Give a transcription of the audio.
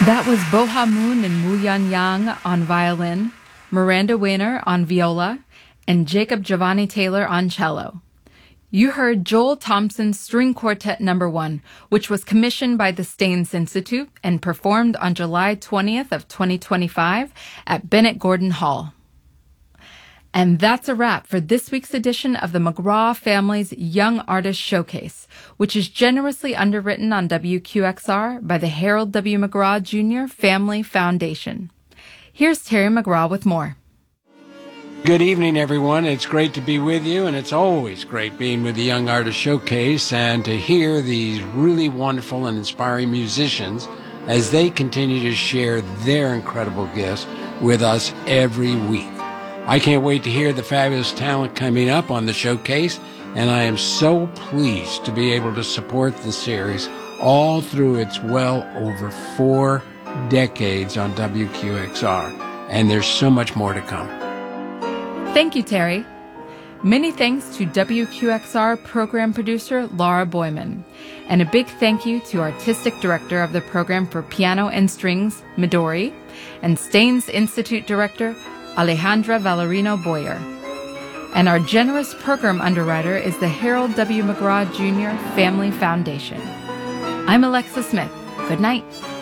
That was Boha Moon and Wu Yan Yang on violin, Miranda Weiner on viola, and Jacob Giovanni Taylor on cello. You heard Joel Thompson's String Quartet No. 1, which was commissioned by the Staines Institute and performed on July 20th of 2025 at Bennett Gordon Hall. And that's a wrap for this week's edition of the McGraw Family's Young Artist Showcase, which is generously underwritten on WQXR by the Harold W. McGraw Jr. Family Foundation. Here's Terry McGraw with more. Good evening, everyone. It's great to be with you, and it's always great being with the Young Artist Showcase and to hear these really wonderful and inspiring musicians as they continue to share their incredible gifts with us every week. I can't wait to hear the fabulous talent coming up on the showcase, and I am so pleased to be able to support the series all through its well over 4 decades on WQXR, and there's so much more to come. Thank you, Terry. Many thanks to WQXR program producer Laura Boyman, and a big thank you to artistic director of the program for piano and strings, Midori, and Staines Institute director Alejandra Valerino Boyer. And our generous program underwriter is the Harold W. McGraw Jr. Family Foundation. I'm Alexa Smith. Good night.